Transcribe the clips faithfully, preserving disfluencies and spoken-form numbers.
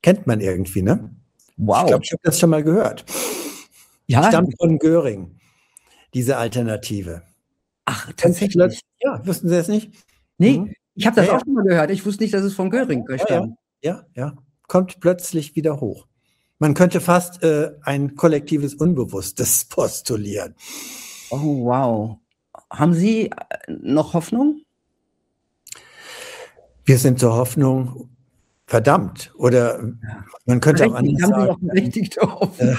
Kennt man irgendwie, ne? Wow. Ich glaube, ich habe das schon mal gehört. Ja. Stammt von Göring, diese Alternative. Ach, tatsächlich? Ja, wussten Sie das nicht? Nee, Mhm. ich habe das Ja, auch schon mal gehört. Ich wusste nicht, dass es von Göring ja, ja, stammt. ja, ja. Kommt plötzlich wieder hoch. Man könnte fast äh, ein kollektives Unbewusstes postulieren. Oh, wow. Haben Sie äh, noch Hoffnung? Wir sind zur Hoffnung verdammt. Oder Ja. man könnte auch Berechtigt, anders haben Sie sagen. noch berechtigte Hoffnung?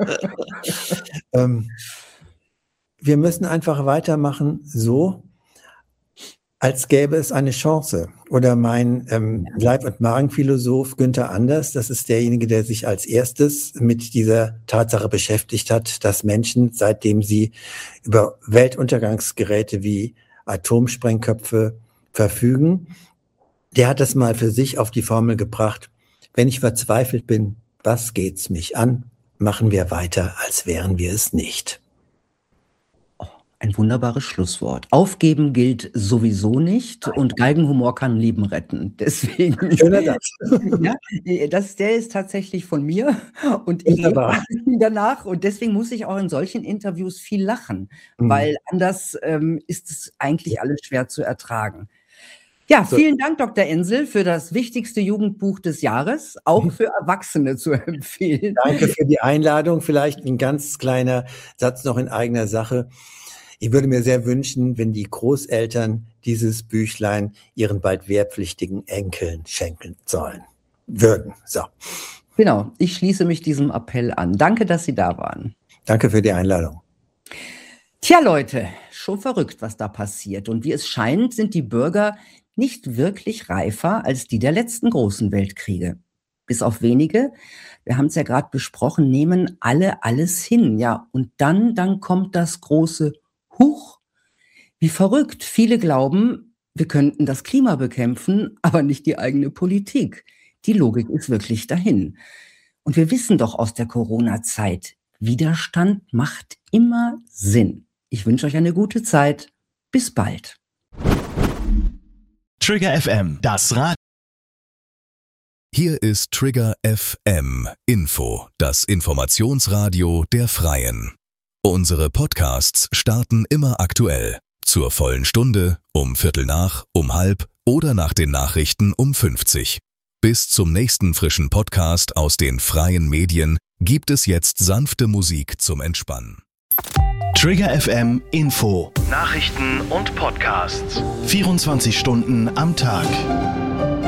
ähm, wir müssen einfach weitermachen so, als gäbe es eine Chance. Oder mein ähm, Leib- und Magenphilosoph Günther Anders, das ist derjenige, der sich als erstes mit dieser Tatsache beschäftigt hat, dass Menschen, seitdem sie über Weltuntergangsgeräte wie Atomsprengköpfe verfügen, der hat das mal für sich auf die Formel gebracht: Wenn ich verzweifelt bin, was geht's mich an? Machen wir weiter, als wären wir es nicht. Ein wunderbares Schlusswort. Aufgeben gilt sowieso nicht und Galgenhumor kann Leben retten. Deswegen, Schöner Satz. ja, das, der ist tatsächlich von mir und ich lebe Wunderbar. ein bisschen danach und deswegen muss ich auch in solchen Interviews viel lachen, Mhm. weil anders ähm, ist es eigentlich alles schwer zu ertragen. Ja, So. vielen Dank, Doktor Ensel, für das wichtigste Jugendbuch des Jahres, auch für Erwachsene zu empfehlen. Danke für die Einladung. Vielleicht ein ganz kleiner Satz noch in eigener Sache. Ich würde mir sehr wünschen, wenn die Großeltern dieses Büchlein ihren bald wehrpflichtigen Enkeln schenken sollen. Würden. So. Genau, ich schließe mich diesem Appell an. Danke, dass Sie da waren. Danke für die Einladung. Tja, Leute, schon verrückt, was da passiert. Und wie es scheint, sind die Bürger nicht wirklich reifer als die der letzten großen Weltkriege. Bis auf wenige, wir haben es ja gerade besprochen, nehmen alle alles hin. Ja, und dann, dann kommt das große Huch. Wie verrückt. Viele glauben, wir könnten das Klima bekämpfen, aber nicht die eigene Politik. Die Logik ist wirklich dahin. Und wir wissen doch aus der Corona-Zeit, Widerstand macht immer Sinn. Ich wünsche euch eine gute Zeit. Bis bald. Trigger F M, das Rad. Hier ist Trigger F M Info, das Informationsradio der Freien. Unsere Podcasts starten immer aktuell. Zur vollen Stunde, um Viertel nach, um halb oder nach den Nachrichten um fünfzig. Bis zum nächsten frischen Podcast aus den freien Medien gibt es jetzt sanfte Musik zum Entspannen. Trigger F M Info. Nachrichten und Podcasts. vierundzwanzig Stunden am Tag.